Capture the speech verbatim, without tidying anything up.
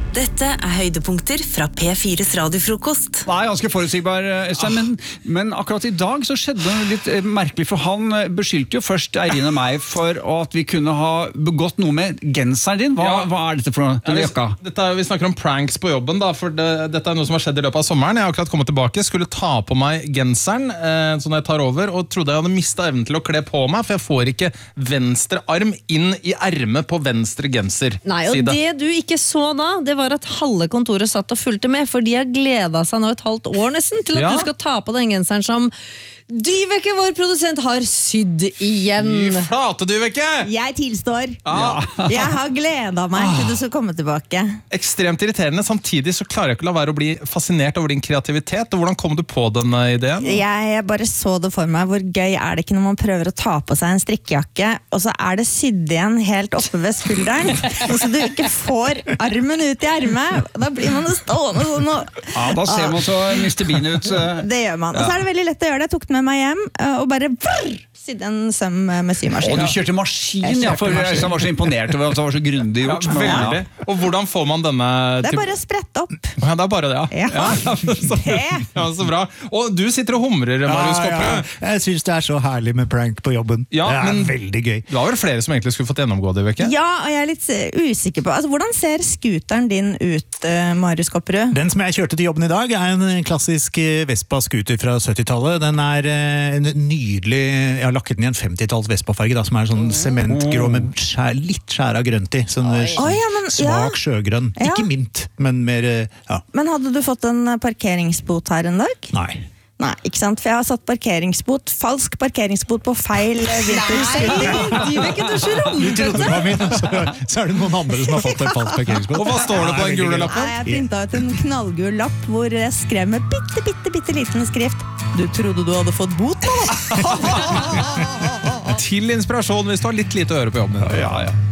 Dette er høydepunkter fra P fires radiofrokost. Det er ganske forutsigbar, Øystein, men, men akkurat i dag så skjedde det litt eh, merkelig, for han eh, beskyldte jo først Eirin og meg for at vi kunne ha begått noe med genseren din. Hva, Ja. hva er dette for noe? Denne Ja, jakka? vi, dette er, vi snakker om pranks på jobben, da, for det, dette er noe som har skjedd i løpet av sommeren. Jeg har akkurat kommet tilbake, skulle ta på meg genseren, eh, så når jeg tar over, og trodde jeg hadde mistet evnen til å kle på meg, for jeg får ikke venstre arm inn i ermet på venstre genser. Nei, og side. det du ikke så da, det var at halve kontoret satt og fulgte med, for de har gledet seg nå et halvt år nesten til at Ja. du skal ta på den genseren som Dyveke, vår produsent, har sydd igjen. Fy flate, Dyveke! Jeg tilstår. Ja. Jeg har gledet meg til du skal komme tilbake. Ekstremt irriterende, samtidig så klarer jeg ikke å la være å bli fascinert over din kreativitet, og hvordan kom du på denne ideen? Jeg bare så det for meg. Hvor gøy er det ikke når man prøver å ta på seg en strikkejakke, og så er det sydd igjen helt oppe ved skulderen, og så du ikke får armen ut i ermet. Da blir man jo stående sånn og... Ja, da ser man så mister Bean ut. eh. Det gjør man. Og så er det veldig lett å gjøre det. Jeg tok den med meg hjem, og bare vrr, sydde en søm med Og symaskin. du kjørte maskin, Jeg ja, kjørte for maskin. jeg var så imponert over at det var så grundig Ja, gjort. men- veldig. Og hvordan får man denne... Det er typ- bare å sprette opp. Ja, det er bare det, ja. Ja. så, ja, så bra. Og du sitter og humrer, Marius Kopperud. Jeg synes det er så herlig med prank på jobben. Ja, det er men- veldig gøy. Du har vel flere som egentlig skulle fått gjennomgå det, Veke? Ja, og jeg er litt eh, usikker på altså, hvordan ser skuteren din ut, uh, Marius Kopperud? Den som jeg kjørte til jobben i dag er en klassisk eh, Vespa-scooter fra syttitallet. Den er eh, en nydelig, jeg har lakket den i en femtitalls Vespa-farge, da, som er sånn sementgrå med skjær, litt skjær av grønt i. Sånn eh, Oi, ja, men- svak ja. sjøgrønn. Ja. Ikke mint, men mer, eh, ja, Men hadde du fått en parkeringsbot her en dag? nei. Nei, ikke sant? For jeg har satt parkeringsbot, falsk parkeringsbot på feil eh, vinterskuter. Dyveke, du er så Du trodde rompete. det var min, og så, så er det noen andre som har fått en falsk parkeringsbot. Og hva står det på den gule lappen? Nei, jeg printet ut en knallgul lapp hvor jeg skrev med bitte, bitte, bitte liten skrift. Du trodde du hadde fått bot nå? Til inspirasjon hvis du har litt lite øre på jobben i dag. Ja, ja.